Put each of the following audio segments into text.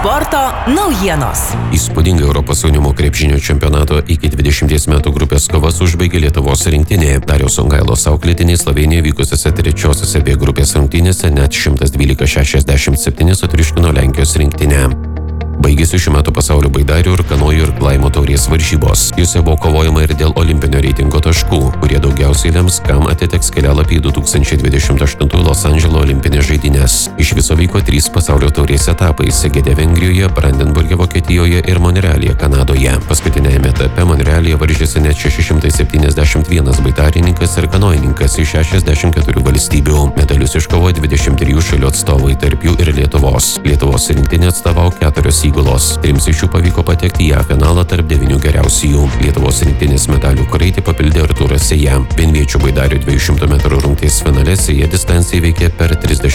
Sporto naujienos. Įspūdingai Europos jaunimo krepšinio čempionato iki 20 metų grupės kovas užbaigė Lietuvos rinktinė. Dariaus Songailos auklėtiniai Slovėnijoje vykusiose trečiosiose B grupės rungtynėse net 112-67 sutriuškino Lenkijos rinktinę. Baigėsi šių metų pasaulio baidarių ir kanojų ir klaimo taurės varžybos. Jose buvo kovojama ir dėl olimpinio reitingo taškų, kurie daugiausiai lems, kam atiteks kelialapį į 2028 Los Andželo olimpinės žaidynės. Iš viso vyko 3 pasaulio taurės etapai – Segede Vengrijoje, Brandenburge Vokietijoje ir Monrealyje Kanadoje. Paskutinėjame etape Monrealyje varžėsi net 671 baidarininkas ir kanojininkas iš 64 valstybių. Medalius iškovojo 23 šalių atstovai, tarp jų ir Lietuvos. Lietuvos rinktinė atstovavo 4 įgulos. 3 iš jų pavyko patekti į A finalą tarp 9 geriausiųjų. Lietuvos rinktinės medalių kraitį papildė Artūras Sėja. Vienviečių baidarių 200 metrų rungties finale Sėja distanciją įveikė per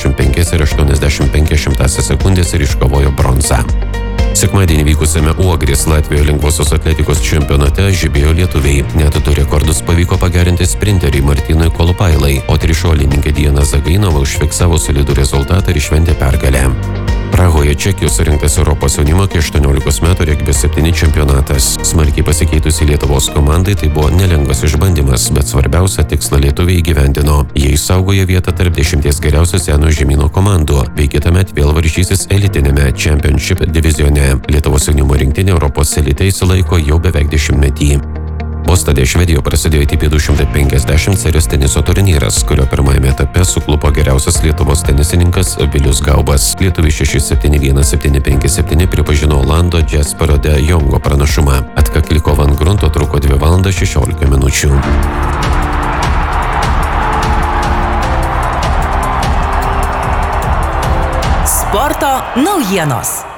35,85 sekundės ir iškovojo bronzą. Sekmadienį vykusiame Uogrės Latvijoje lengvosios atletikos čempionate žibėjo lietuviai. Net 2 rekordus pavyko pagerinti sprinteriui Martynui Kolupailai, o trišuolininkė Diana Zagainova užfiksavo solidų rezultatą ir šventė pergalę. Prahoje Čekijos surinktas Europos jaunimo iki 18 metų regbio 7 čempionatas. Smarkiai pasikeitusi Lietuvos komandai tai buvo nelengvas išbandymas, bet svarbiausia tikslą lietuviai įgyvendino. Jie išsaugojo vietą tarp 10 geriausių seno žemyno komandų, bei kitąmet vėl varžysis elitinėme Championship divizione. Lietuvos jaunimo rinktinė Europos elite išsilaiko jau beveik 10-metį. Ostade Švedijoje prasidėjo ATP 250 serijos teniso turnyras, kurio pirmajame etape suklupo geriausias Lietuvos tenisininkas Vilius Gaubas. Lietuviai 6-7-1, 7-5-7 pripažino Olando Džespero de Jongo pranašumą. Atkakli kova ant grunto truko 2 valandas 16 minučių. Sporto naujienos.